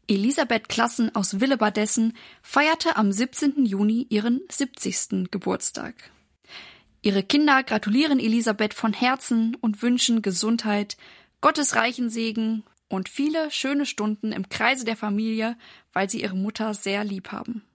Elisabeth Klassen aus Willebadessen feierte am 17. Juni ihren 70. Geburtstag. Ihre Kinder gratulieren Elisabeth von Herzen und wünschen Gesundheit, Gottes reichen Segen und viele schöne Stunden im Kreise der Familie, weil sie ihre Mutter sehr lieb haben.